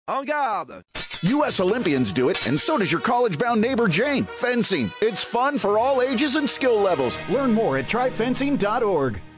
En garde! U.S. Olympians do it, and so does your college-bound neighbor Jane. Fencing. It's fun for all ages and skill levels. Learn more at tryfencing.org.